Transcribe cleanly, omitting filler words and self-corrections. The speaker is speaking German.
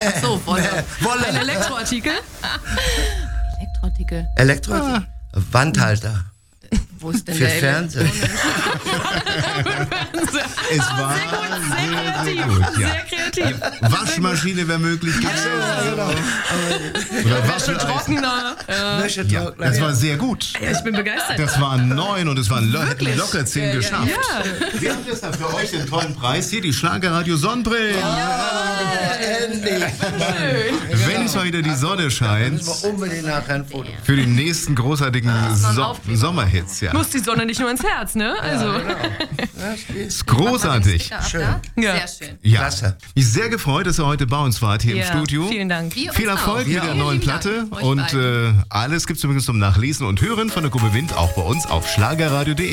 Ach so, Wolle. Ein Elektroartikel? Elektroartikel? Wandhalter. Wo ist denn Für der Fernsehen. Es war sehr gut. Ja. Sehr kreativ. Waschmaschine wäre möglich gewesen. Oder Trockner. Wäschetrockner. Das war sehr gut. Ja, ich bin begeistert. Das waren 9 und es waren locker 10 geschafft. Ja. Wir haben deshalb für euch den tollen Preis hier, die Schlagerradio Sonnenbrillen. Endlich. Wenn es heute die Sonne scheint, Müssen wir unbedingt nachher ein Foto. für die nächsten großartigen Sommerhits. Ja. Muss die Sonne nicht nur ins Herz, ne? Also. Ist großartig. Schön. Ja. Sehr schön. Ja. Klasse. Mich sehr gefreut, dass ihr heute bei uns wart hier Ja, im Studio. Vielen Dank. Wir uns Viel Erfolg auch. mit der neuen Vielen Platte. Dank euch Und beiden. alles gibt es übrigens zum Nachlesen und Hören von der Gruppe Wind auch bei uns auf schlagerradio.de.